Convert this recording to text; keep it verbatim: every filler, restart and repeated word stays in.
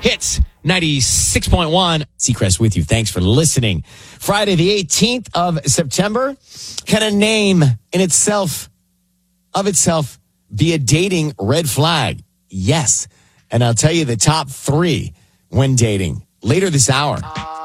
Hits ninety-six point one. Seacrest with you. Thanks for listening. Friday, the eighteenth of September. Can a name in itself, of itself, be a dating red flag? Yes. And I'll tell you the top three when dating later this hour.